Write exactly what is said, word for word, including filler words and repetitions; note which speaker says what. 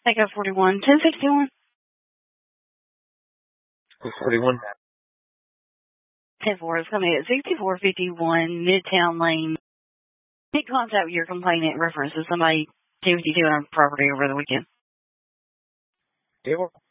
Speaker 1: Take up forty-one, ten sixty-one.
Speaker 2: forty-one.
Speaker 1: ten four is coming at sixty-four fifty-one Midtown Lane. Make contact with your complainant references somebody activity to on property over the weekend.
Speaker 2: Table.